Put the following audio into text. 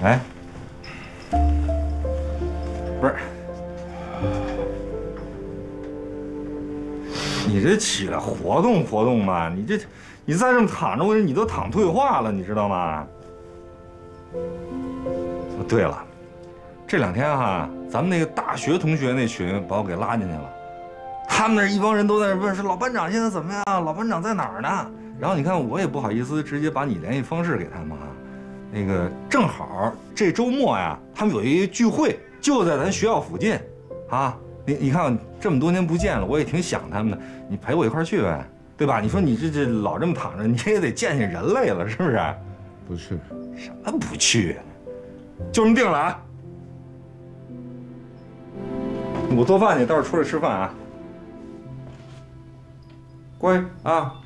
哎，不是，你这起来活动活动嘛？你再这么躺着，你都躺退化了，你知道吗？哦，对了，这2天哈，咱们那个大学同学那群把我给拉进去了，他们那一帮人都在那问说老班长现在怎么样？老班长在哪儿呢？然后你看我也不好意思直接把你联系方式给他们啊。那个正好这周末呀，他们有一聚会，就在咱学校附近，啊，你看这么多年不见了，我也挺想他们的，你陪我一块儿去呗，对吧？你说你这老这么躺着，你也得见见人类了，是不是？ 不去。 什么不去？就这么定了啊！我做饭去，待会儿出来吃饭啊。乖啊。